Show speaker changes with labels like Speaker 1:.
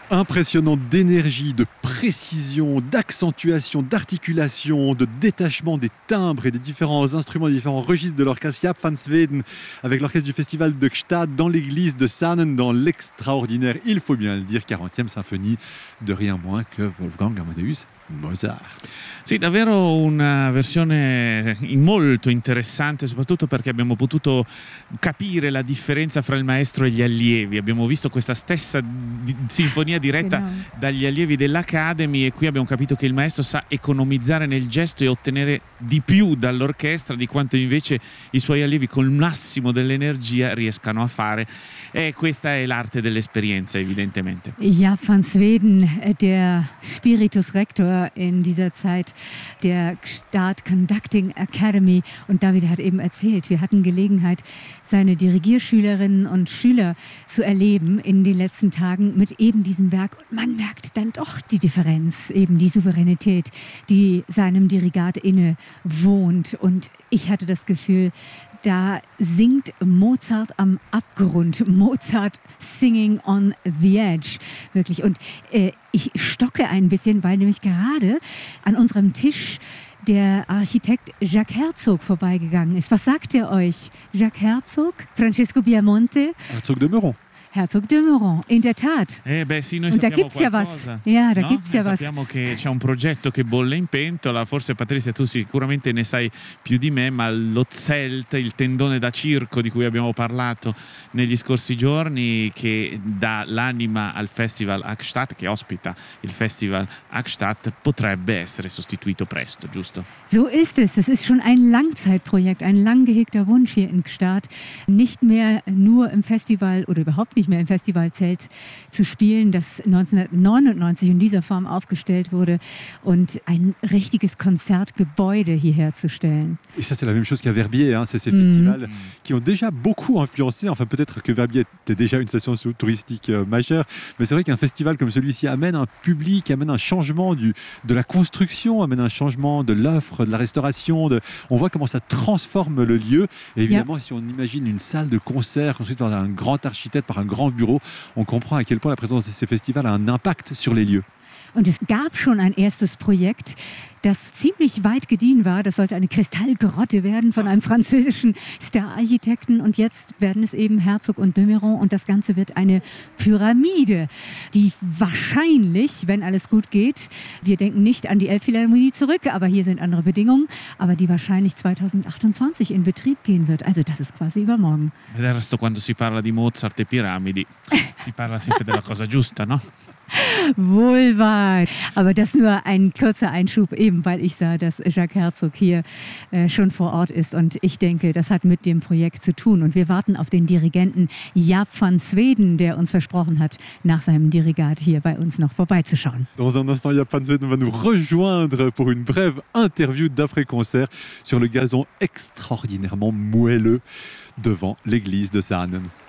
Speaker 1: Impressionnant d'énergie, de précision, d'accentuation, d'articulation, de détachement des timbres et des différents instruments, des différents registres de l'orchestre Jaap van Zweden avec l'orchestre du festival de Gstaad dans l'église de Saanen dans l'extraordinaire, il faut bien le dire, 40e symphonie de rien moins que Wolfgang Amadeus Mozart.
Speaker 2: Sì, davvero una versione molto interessante, soprattutto perché abbiamo potuto capire la differenza fra il maestro e gli allievi. Abbiamo visto questa stessa sinfonia diretta dagli allievi dell'Academy e qui abbiamo capito che il maestro sa economizzare nel gesto e ottenere di più dall'orchestra di quanto invece i suoi allievi col massimo dell'energia riescano a fare. E questa è l'arte dell'esperienza, evidentemente.
Speaker 3: Jaap van Zweden, der Spiritus Rector in dieser Zeit der Gstaad Conducting Academy. Und David hat eben erzählt, wir hatten Gelegenheit, seine Dirigierschülerinnen und Schüler zu erleben in den letzten Tagen mit eben diesem Werk. Und man merkt dann doch die Differenz, eben die Souveränität, die seinem Dirigat inne wohnt. Und ich hatte das Gefühl, da singt Mozart am Abgrund. Mozart singing on the edge. Wirklich. Und ich stocke ein bisschen, weil nämlich gerade an unserem Tisch der Architekt Jacques Herzog vorbeigegangen ist. Was sagt er euch? Jacques Herzog? Francesco Biamonte?
Speaker 1: Herzog de Meuron.
Speaker 3: Herzog de Meuron, in der Tat.
Speaker 2: Sì, noi
Speaker 3: Und da
Speaker 2: sappiamo
Speaker 3: gibt's ja
Speaker 2: qualcosa.
Speaker 3: was. Ja, da
Speaker 2: no?
Speaker 3: gibt's ja was.
Speaker 2: Sappiamo che c'è un progetto che bolle in pentola, forse Patrizia tu sicuramente ne sai più di me, ma lo Zelt, il tendone da circo di cui abbiamo parlato negli scorsi giorni, che dà l'anima al Festival Gstaad, che ospita il Festival Gstaad, potrebbe essere sostituito presto, giusto?
Speaker 3: So ist es. Es ist schon ein Langzeitprojekt, ein lang gehegter Wunsch hier in Gstaad, nicht mehr nur im Festival oder überhaupt nicht mehr im Festivalzelt zu spielen, das 1999 in dieser Form aufgestellt wurde und ein richtiges Konzertgebäude hierher zu stellen.
Speaker 1: Et ça, c'est la même chose qu'à Verbier, hein. C'est ces festivals qui ont déjà beaucoup influencé. Enfin, peut-être que Verbier était déjà une station touristique majeure, mais c'est vrai qu'un festival comme celui-ci amène un public, amène un changement de la construction, amène un changement de l'offre, de la restauration. On voit comment ça transforme le lieu. Et évidemment, si on imagine une salle de concert construite par un grand architecte, par un grand bureau, on comprend à quel point la présence de ces festivals a un impact sur les lieux.
Speaker 3: Und es gab schon ein erstes Projekt, das ziemlich weit gediehen war. Das sollte eine Kristallgrotte werden von einem französischen Star-Architekten. Und jetzt werden es eben Herzog und de Meuron. Und das Ganze wird eine Pyramide, die wahrscheinlich, wenn alles gut geht, wir denken nicht an die Elbphilharmonie zurück, aber hier sind andere Bedingungen, aber die wahrscheinlich 2028 in Betrieb gehen wird. Also das ist quasi übermorgen.
Speaker 2: Del resto, quando si parla di Mozart e piramidi, si parla sempre della cosa giusta, no?
Speaker 3: Wohl wahr. Aber das nur ein kurzer Einschub, eben weil ich sah, dass Jacques Herzog hier schon vor Ort ist. Und ich denke, das hat mit dem Projekt zu tun. Und wir warten auf den Dirigenten Jaap van Zweden, der uns versprochen hat, nach seinem Dirigat hier bei uns noch vorbeizuschauen.
Speaker 1: Dans un instant, Jaap van Zweden va nous rejoindre pour une brève interview d'après-concert sur le gazon extraordinairement moelleux devant l'église de Saanen.